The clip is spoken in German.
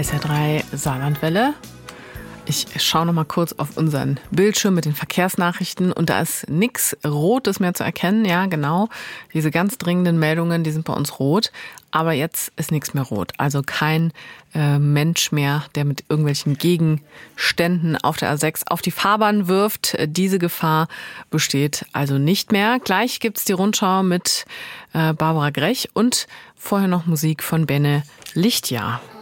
SR3 Saarlandwelle. Ich schaue noch mal kurz auf unseren Bildschirm mit den Verkehrsnachrichten und da ist nichts Rotes mehr zu erkennen. Ja, genau. Diese ganz dringenden Meldungen, die sind bei uns rot. Aber jetzt ist nichts mehr rot. Also kein Mensch mehr, der mit irgendwelchen Gegenständen auf der A6 auf die Fahrbahn wirft. Diese Gefahr besteht also nicht mehr. Gleich gibt's die Rundschau mit Barbara Grech und vorher noch Musik von Benne Lichtjahr.